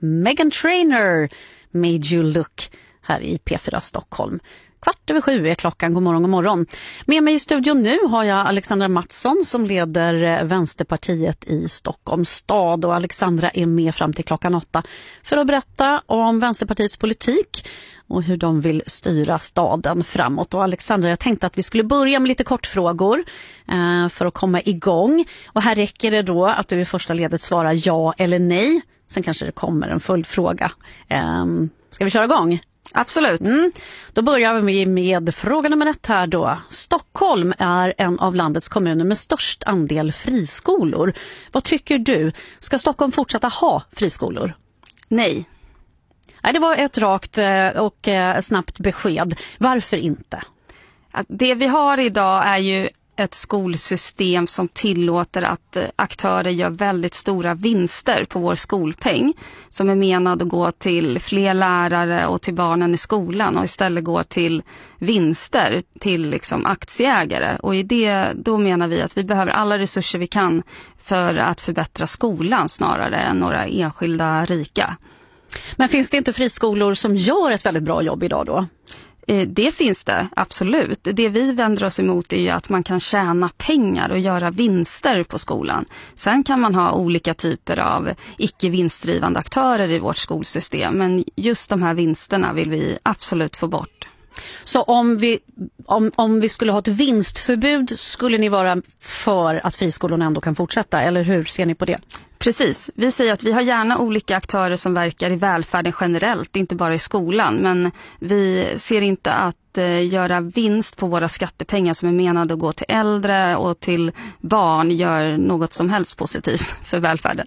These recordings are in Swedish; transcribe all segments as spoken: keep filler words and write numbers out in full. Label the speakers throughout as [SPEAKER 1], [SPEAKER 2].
[SPEAKER 1] Meghan Trainor, Made You Look, här i P fyra Stockholm. Kvart över sju är klockan. God morgon, god morgon. Med mig i studion nu har jag Alexandra Mattsson som leder Vänsterpartiet i Stockholms stad. Och Alexandra är med fram till klockan åtta för att berätta om Vänsterpartiets politik och hur de vill styra staden framåt. Och Alexandra, jag tänkte att vi skulle börja med lite kortfrågor eh, för att komma igång. Och här räcker det då att du i första ledet svarar ja eller nej. Sen kanske det kommer en följdfråga. Eh, ska vi köra igång?
[SPEAKER 2] Absolut.
[SPEAKER 1] Mm. Då börjar vi med fråga nummer ett här då. Stockholm är en av landets kommuner med störst andel friskolor. Vad tycker du? Ska Stockholm fortsätta ha friskolor?
[SPEAKER 2] Nej.
[SPEAKER 1] Nej, det var ett rakt och snabbt besked. Varför inte?
[SPEAKER 2] Det vi har idag är ju ett skolsystem som tillåter att aktörer gör väldigt stora vinster på vår skolpeng som är menad att gå till fler lärare och till barnen i skolan och istället går till vinster till liksom aktieägare. Och i det, då menar vi att vi behöver alla resurser vi kan för att förbättra skolan snarare än några enskilda rika.
[SPEAKER 1] Men finns det inte friskolor som gör ett väldigt bra jobb idag då?
[SPEAKER 2] Det finns det, absolut. Det vi vänder oss emot är ju att man kan tjäna pengar och göra vinster på skolan. Sen kan man ha olika typer av icke-vinstdrivande aktörer i vårt skolsystem. Men just de här vinsterna vill vi absolut få bort.
[SPEAKER 1] Så om vi, om, om vi skulle ha ett vinstförbud skulle ni vara för att friskolorna ändå kan fortsätta? Eller hur ser ni på det?
[SPEAKER 2] Precis. Vi säger att vi har gärna olika aktörer som verkar i välfärden generellt, inte bara i skolan. Men vi ser inte att eh, göra vinst på våra skattepengar som är menade att gå till äldre och till barn gör något som helst positivt för välfärden.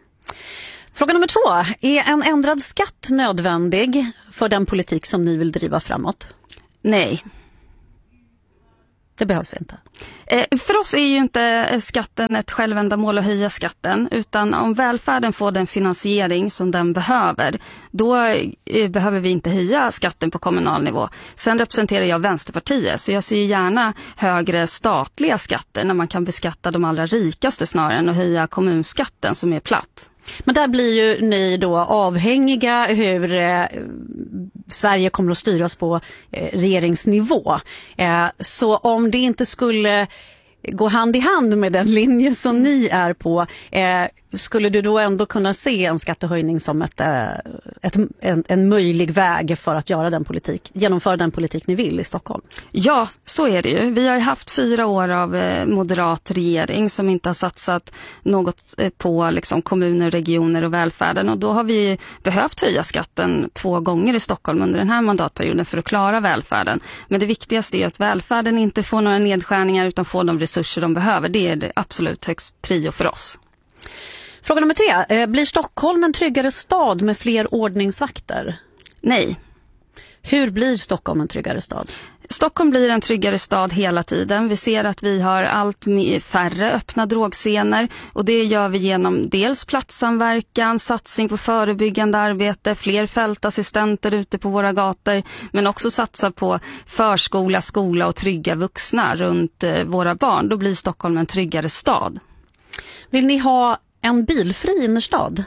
[SPEAKER 1] Fråga nummer två. Är en ändrad skatt nödvändig för den politik som ni vill driva framåt?
[SPEAKER 2] Nej.
[SPEAKER 1] Det behövs inte.
[SPEAKER 2] Eh, för oss är ju inte skatten ett självändamål att höja skatten, utan om välfärden får den finansiering som den behöver, då eh, behöver vi inte höja skatten på kommunal nivå. Sen representerar jag Vänsterpartiet, så jag ser ju gärna högre statliga skatter när man kan beskatta de allra rikaste snarare än att höja kommunskatten som är platt.
[SPEAKER 1] Men där blir ju ni då avhängiga hur eh, Sverige kommer att styras på eh, regeringsnivå. Eh, så om det inte skulle gå hand i hand med den linje som ni är på, eh, skulle du då ändå kunna se en skattehöjning som ett, eh, ett, en, en möjlig väg för att göra den politik, genomföra den politik ni vill i Stockholm?
[SPEAKER 2] Ja, så är det ju. Vi har ju haft fyra år av eh, moderat regering som inte har satsat något eh, på liksom, kommuner, regioner och välfärden. Och då har vi behövt höja skatten två gånger i Stockholm under den här mandatperioden för att klara välfärden. Men det viktigaste är att välfärden inte får några nedskärningar utan får de resurser de behöver. Det är det absolut högst prio för oss.
[SPEAKER 1] Fråga nummer tre. Blir Stockholm en tryggare stad med fler ordningsvakter?
[SPEAKER 2] Nej.
[SPEAKER 1] Hur blir Stockholm en tryggare stad?
[SPEAKER 2] Stockholm blir en tryggare stad hela tiden. Vi ser att vi har allt färre öppna drogscener och det gör vi genom dels platssamverkan, satsning på förebyggande arbete, fler fältassistenter ute på våra gator, men också satsa på förskola, skola och trygga vuxna runt våra barn. Då blir Stockholm en tryggare stad.
[SPEAKER 1] Vill ni ha en bilfri innerstad?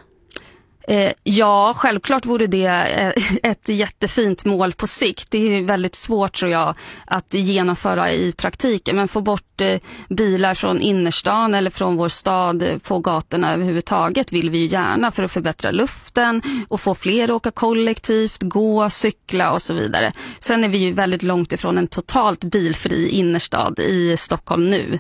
[SPEAKER 2] Eh, ja, självklart vore det ett jättefint mål på sikt. Det är väldigt svårt tror jag att genomföra i praktiken. Men få bort eh, bilar från innerstan eller från vår stad på gatorna överhuvudtaget vill vi ju gärna för att förbättra luften och få fler att åka kollektivt, gå, cykla och så vidare. Sen är vi ju väldigt långt ifrån en totalt bilfri innerstad i Stockholm nu.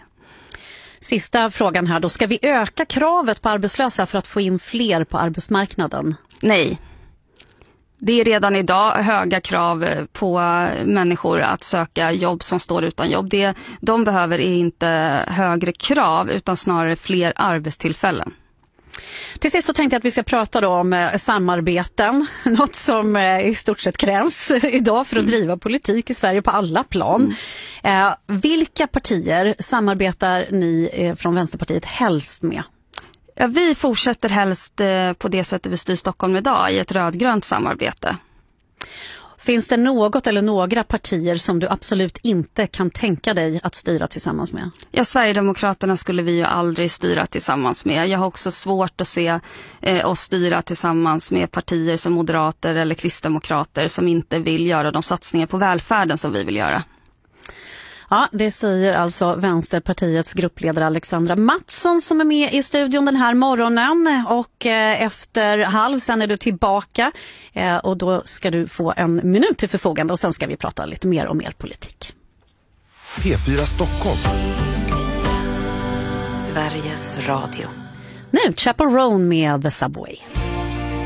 [SPEAKER 1] Sista frågan här då. Ska vi öka kravet på arbetslösa för att få in fler på arbetsmarknaden?
[SPEAKER 2] Nej. Det är redan idag höga krav på människor att söka jobb som står utan jobb. Det de behöver är inte högre krav utan snarare fler arbetstillfällen.
[SPEAKER 1] Till sist så tänkte jag att vi ska prata då om eh, samarbeten, något som eh, i stort sett krävs idag för att driva politik i Sverige på alla plan. Mm. Eh, vilka partier samarbetar ni eh, från Vänsterpartiet helst med?
[SPEAKER 2] Ja, vi fortsätter helst eh, på det sättet vi styr Stockholm idag i ett rödgrönt samarbete.
[SPEAKER 1] Finns det något eller några partier som du absolut inte kan tänka dig att styra tillsammans med?
[SPEAKER 2] Ja, Sverigedemokraterna skulle vi ju aldrig styra tillsammans med. Jag har också svårt att se eh, oss styra tillsammans med partier som moderater eller kristdemokrater som inte vill göra de satsningar på välfärden som vi vill göra.
[SPEAKER 1] Ja, det säger alltså Vänsterpartiets gruppledare Alexandra Mattsson som är med i studion den här morgonen, och eh, efter halv sen är du tillbaka eh, och då ska du få en minut till förfogande och sen ska vi prata lite mer om mer politik.
[SPEAKER 3] P fyra Stockholm.
[SPEAKER 4] Sveriges Radio.
[SPEAKER 1] Nu Chappell Roan med The Subway.